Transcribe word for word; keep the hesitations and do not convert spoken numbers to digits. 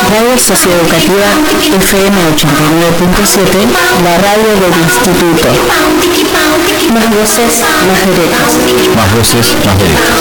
Radio Socioeducativa F M ochenta y nueve punto siete, la radio del instituto. Más voces, más derechos. Más voces, más derechos.